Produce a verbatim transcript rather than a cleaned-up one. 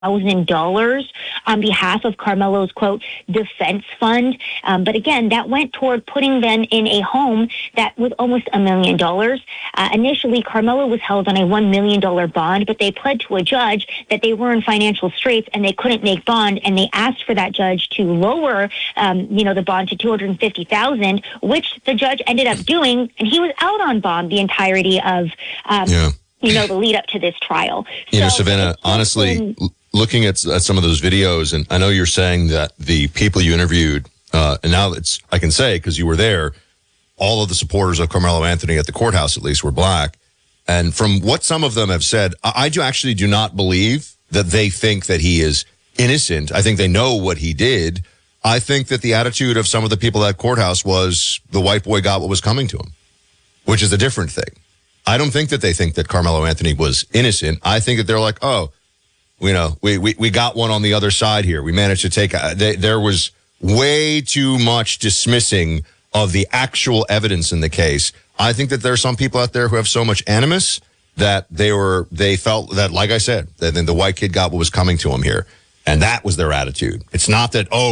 thousand dollars on behalf of Carmelo's, quote, defense fund. Um, but again, that went toward putting them in a home that was almost a million dollars. Uh, initially, Carmelo was held on a one million dollars bond, but they pled to a judge that they were in financial straits and they couldn't make bond, and they asked for that judge to lower, um, you know, the bond to two hundred fifty thousand dollars, which the judge ended up doing, and he was out on bond the entirety of, um, yeah. you know, the lead up to this trial. You so know, Savannah, honestly, been, looking at, at some of those videos, and I know you're saying that the people you interviewed, uh, and now it's, I can say, because you were there, all of the supporters of Carmelo Anthony at the courthouse, at least, were black. And from what some of them have said, I, I do actually do not believe that they think that he is innocent. I think they know what he did. I think that the attitude of some of the people at courthouse was the white boy got what was coming to him, which is a different thing. I don't think that they think that Carmelo Anthony was innocent. I think that they're like, oh, you know, we, we, we got one on the other side here. We managed to take, uh, they, there was way too much dismissing of the actual evidence in the case. I think that there are some people out there who have so much animus that they were, they felt that, like I said, that then the white kid got what was coming to him here. And that was their attitude. It's not that, oh,